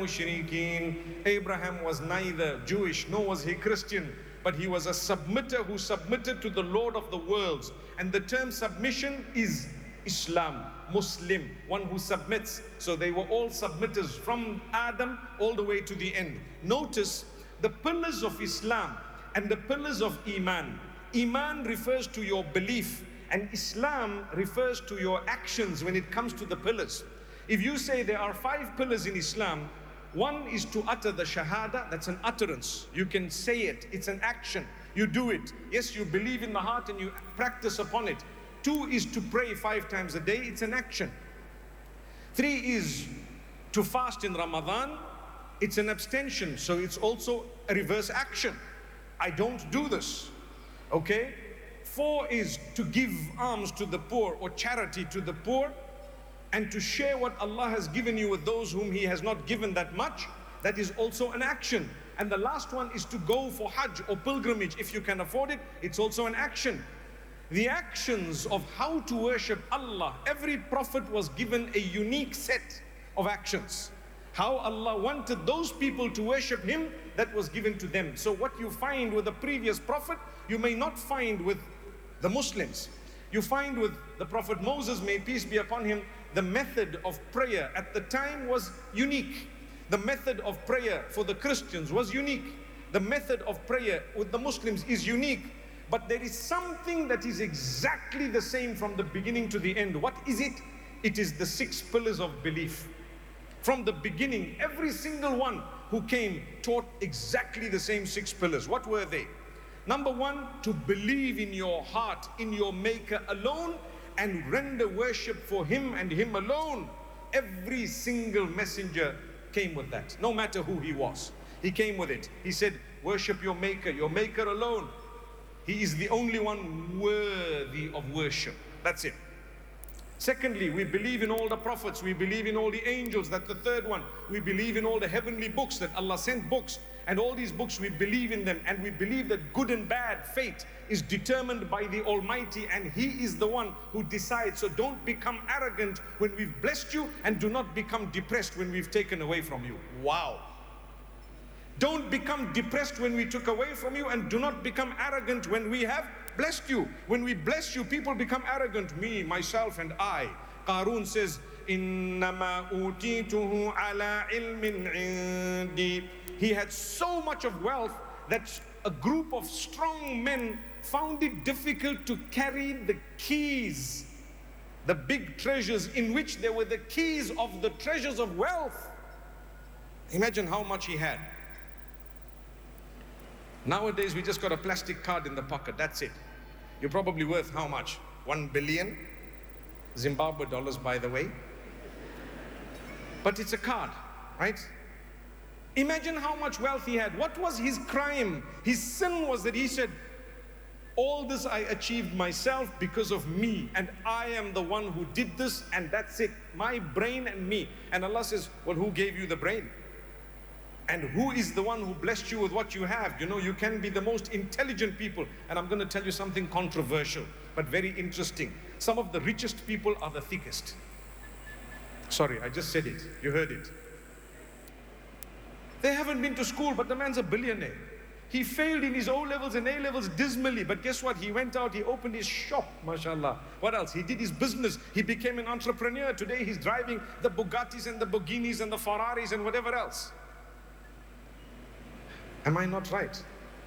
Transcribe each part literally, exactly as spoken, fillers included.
mushrikeen. Abraham was neither Jewish nor was he Christian, but he was a submitter who submitted to the Lord of the worlds. And the term submission is Islam, Muslim, one who submits. So they were all submitters from Adam all the way to the end. Notice the pillars of Islam and the pillars of Iman. Iman refers to your belief, and Islam refers to your actions when it comes to the pillars. If you say there are five pillars in Islam, one is to utter the Shahada, that's an utterance. You can say it, it's an action. You do it. Yes, you believe in the heart and you practice upon it. Two is to pray five times a day, it's an action. Three is to fast in Ramadan, it's an abstention, so it's also a reverse action. I don't do this, okay? Four is to give alms to the poor or charity to the poor, and to share what Allah has given you with those whom He has not given that much. That is also an action. And the last one is to go for Hajj or pilgrimage. If you can afford it, it's also an action. The actions of how to worship Allah, every prophet was given a unique set of actions. How Allah wanted those people to worship Him, that was given to them. So what you find with the previous prophet, you may not find with the Muslims. You find with the Prophet Moses, may peace be upon him, the method of prayer at the time was unique. The method of prayer for the Christians was unique. The method of prayer with the Muslims is unique. But there is something that is exactly the same from the beginning to the end. What is it? It is the six pillars of belief. From the beginning, every single one who came taught exactly the same six pillars. What were they? Number one, to believe in your heart, in your Maker alone, and render worship for Him and Him alone. Every single messenger came with that, no matter who he was. He came with it. He said, worship your Maker, your Maker alone. He is the only one worthy of worship. That's it. Secondly, we believe in all the prophets, we believe in all the angels. That's the third one. We believe in all the heavenly books, that Allah sent books, and all these books we believe in them, and we believe that good and bad fate is determined by the Almighty, and He is the one who decides. So don't become arrogant when we've blessed you, and do not become depressed when we've taken away from you. Wow. Don't become depressed when we took away from you, and do not become arrogant when we have blessed you. When we bless you, people become arrogant. Me, myself, and I. Qarun says, إِنَّمَا أُوتِيتُهُ عَلَىٰ عِلْمٍ عِنْدِي. He had so much of wealth that a group of strong men found it difficult to carry the keys, the big treasures in which there were the keys of the treasures of wealth. Imagine how much he had. Nowadays, we just got a plastic card in the pocket, that's it. You're probably worth how much? One billion Zimbabwe dollars, by the way. But it's a card, right? Imagine how much wealth he had. What was his crime? His sin was that he said, all this I achieved myself because of me, and I am the one who did this, and that's it. My brain and me. And Allah says, well, who gave you the brain? And who is the one who blessed you with what you have? You know, you can be the most intelligent people. And I'm going to tell you something controversial, but very interesting. Some of the richest people are the thickest. Sorry, I just said it. You heard it. They haven't been to school, but the man's a billionaire. He failed in his O-levels and A-levels dismally, but guess what? He went out, he opened his shop, mashallah. What else? He did his business. He became an entrepreneur. Today he's driving the Bugattis and the Boginis and the Ferraris and whatever else. Am I not right?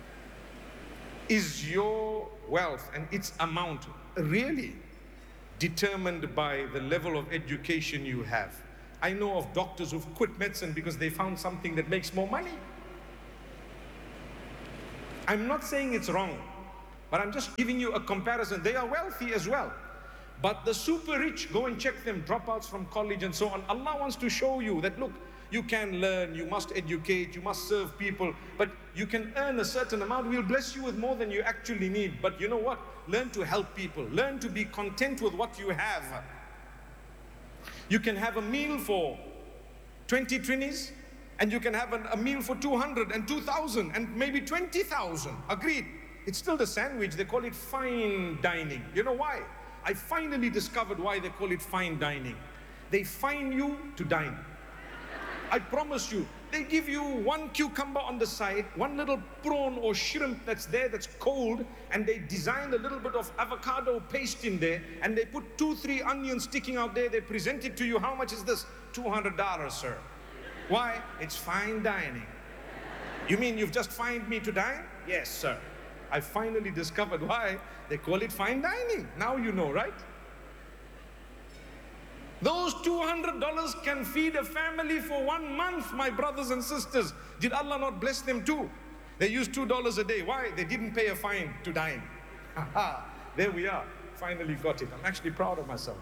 Is your wealth and its amount really determined by the level of education you have? I know of doctors who've quit medicine because they found something that makes more money. I'm not saying it's wrong, but I'm just giving you a comparison. They are wealthy as well. But the super rich, go and check them, dropouts from college and so on. Allah wants to show you that, look, you can learn, you must educate, you must serve people, but you can earn a certain amount. We'll bless you with more than you actually need. But you know what? Learn to help people. Learn to be content with what you have. You can have a meal for twenty twenties, and you can have an, a meal for two hundred and two thousand and maybe twenty thousand. Agreed. It's still the sandwich. They call it fine dining. You know why? I finally discovered why they call it fine dining. They fine you to dine. I promise you, they give you one cucumber on the side, one little prawn or shrimp that's there that's cold, and they design a little bit of avocado paste in there, and they put two, three onions sticking out there. They present it to you. How much is this? two hundred dollars, sir. Why? It's fine dining. You mean you've just fined me to dine? Yes, sir. I finally discovered why they call it fine dining. Now you know, right? Those two hundred dollars can feed a family for one month, my brothers and sisters. Did Allah not bless them too? They use two dollars a day. Why? They didn't pay a fine to dine. There we are. Finally got it. I'm actually proud of myself.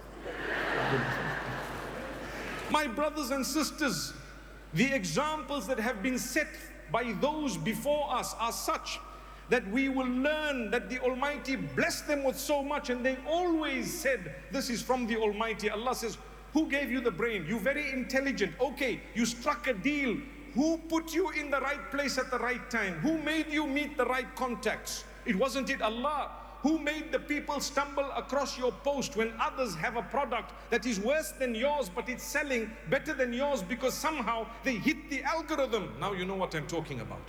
My brothers and sisters, the examples that have been set by those before us are such that we will learn that the Almighty blessed them with so much, and they always said, this is from the Almighty. Allah says, who gave you the brain? You're very intelligent. Okay, you struck a deal. Who put you in the right place at the right time? Who made you meet the right contacts? It wasn't it Allah? Who made the people stumble across your post when others have a product that is worse than yours, but it's selling better than yours because somehow they hit the algorithm? Now you know what I'm talking about.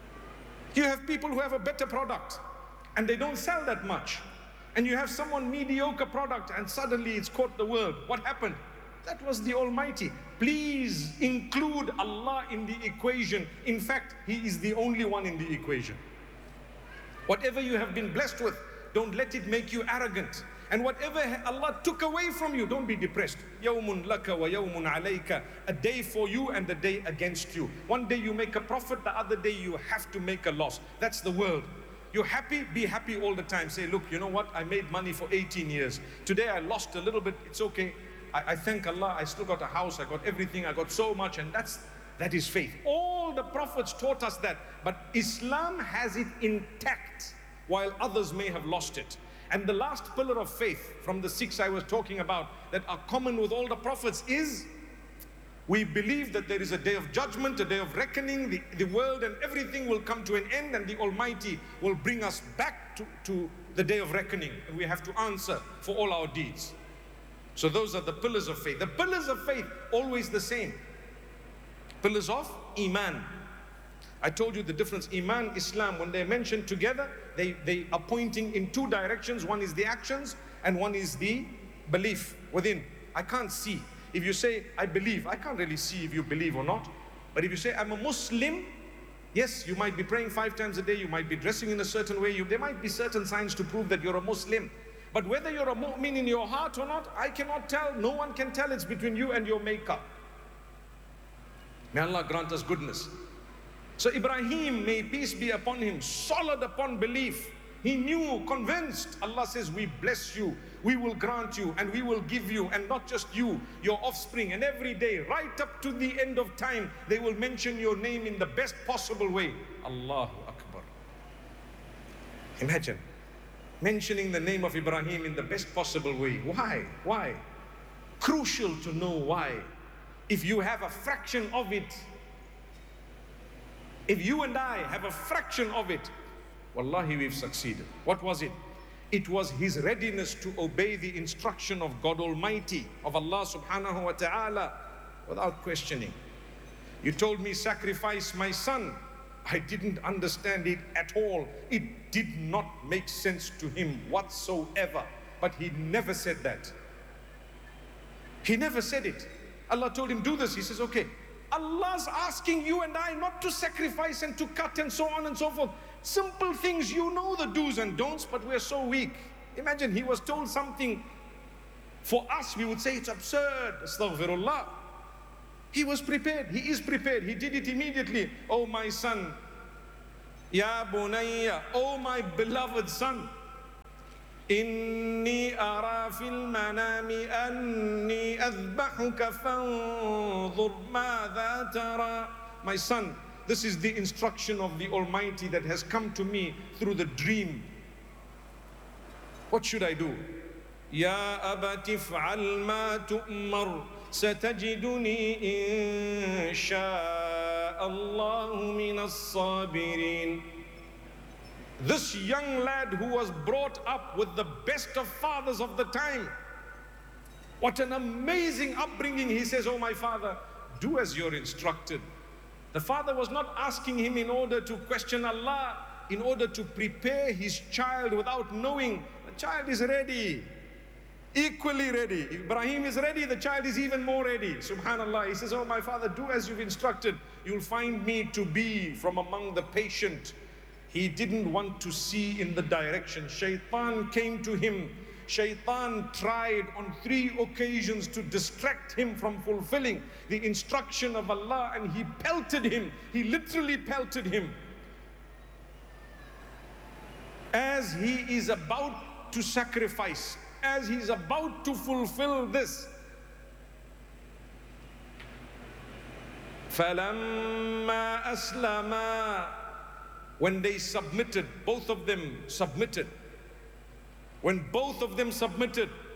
You have people who have a better product and they don't sell that much. And you have someone mediocre product and suddenly it's caught the world. What happened? That was the Almighty. Please include Allah in the equation. In fact, He is the only one in the equation. Whatever you have been blessed with, don't let it make you arrogant. And whatever Allah took away from you, don't be depressed. يَوْمٌ لَكَ وَيَوْمٌ عَلَيْكَ. A day for you and a day against you. One day you make a profit, the other day you have to make a loss. That's the world. You're happy, be happy all the time. Say, look, you know what? I made money for eighteen years. Today I lost a little bit. It's okay. I, I thank Allah. I still got a house. I got everything. I got so much. And that's that is faith. All the prophets taught us that. But Islam has it intact, while others may have lost it. And the last pillar of faith from the six I was talking about that are common with all the prophets is we believe that there is a day of judgment, a day of reckoning. The, the world and everything will come to an end, and the Almighty will bring us back to, to the day of reckoning. And we have to answer for all our deeds. So those are the pillars of faith. The pillars of faith, always the same. Pillars of Iman. I told you the difference. Iman, Islam, when they're mentioned together, they, they are pointing in two directions. One is the actions and one is the belief within. I can't see. If you say, I believe, I can't really see if you believe or not. But if you say, I'm a Muslim, yes, you might be praying five times a day, you might be dressing in a certain way, you, there might be certain signs to prove that you're a Muslim. But whether you're a mu'min in your heart or not, I cannot tell. No one can tell. It's between you and your maker. May Allah grant us goodness. So Ibrahim, may peace be upon him, solid upon belief. He knew, convinced. Allah says, we bless you, we will grant you, and we will give you, and not just you, your offspring. And every day, right up to the end of time, they will mention your name in the best possible way. Allahu Akbar. Imagine, mentioning the name of Ibrahim in the best possible way. Why? Why? Crucial to know why. If you have a fraction of it, if you and I have a fraction of it, wallahi, we've succeeded. What was it? It was his readiness to obey the instruction of God Almighty, of Allah subhanahu wa ta'ala, without questioning. You told me, sacrifice my son. I didn't understand it at all. It did not make sense to him whatsoever. But he never said that. He never said it. Allah told him, do this. He says, okay. Allah's asking you and I not to sacrifice and to cut and so on and so forth. Simple things, you know the do's and don'ts, but we're so weak. Imagine he was told something. For us, we would say it's absurd. Astaghfirullah. He was prepared. He is prepared. He did it immediately. Oh, my son. Ya bunayya. Oh, my beloved son. Inni ara fil manami anni adhbahuka fanzur madha tara. My son, this is the instruction of the Almighty that has come to me through the dream. What should I do? Ya abati fa'al ma tu'mar satajiduni insha'Allahu minas sabirin. This young lad who was brought up with the best of fathers of the time. What an amazing upbringing. He says, oh my father, do as you're instructed. The father was not asking him in order to question Allah, in order to prepare his child without knowing. The child is ready, equally ready. Ibrahim is ready, the child is even more ready. Subhanallah. He says, oh my father, do as you've instructed. You'll find me to be from among the patient. He didn't want to see in the direction. Shaitan came to him. Shaitan tried on three occasions to distract him from fulfilling the instruction of Allah, and he pelted him. He literally pelted him. As he is about to sacrifice, as he's about to fulfill this, فَلَمَّا أَسْلَمَا, when they submitted, both of them submitted. When both of them submitted,